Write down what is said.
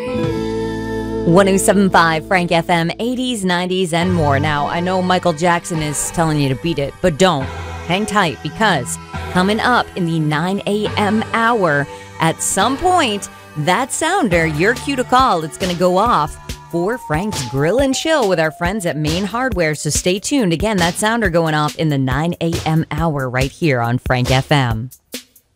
1075 Frank FM, 80s, 90s, and more. Now, I know Michael Jackson is telling you to beat it, but don't. Hang tight, because coming up in the 9 a.m. hour, at some point, that sounder, your cue to call, it's going to go off for Frank's Grill and Chill with our friends at Main Hardware. So stay tuned. Again, that sounder going off in the 9 a.m. hour right here on Frank FM.